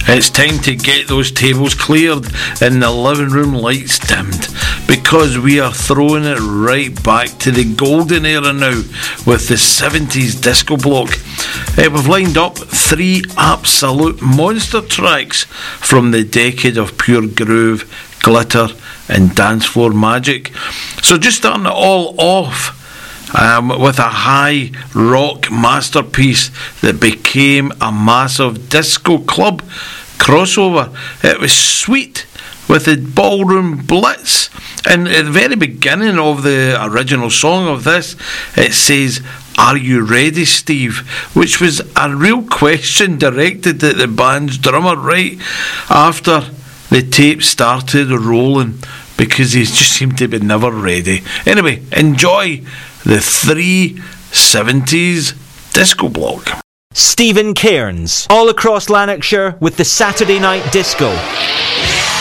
It's time to get those tables cleared and the living room lights dimmed, because we are throwing it right back to the golden era now with the 70s disco block. We've lined up 3 absolute monster tracks from the decade of pure groove, glitter and dance floor magic. So just starting it all off with a high rock masterpiece that became a massive disco club crossover. It was Sweet with the Ballroom Blitz, and at the very beginning of the original song of this, it says, "Are you ready, Steve?" which was a real question directed at the band's drummer right after the tape started rolling, because he just seemed to be never ready. Anyway, enjoy the 370s disco block. Stephen Cairns, all across Lanarkshire with the Saturday Night Disco.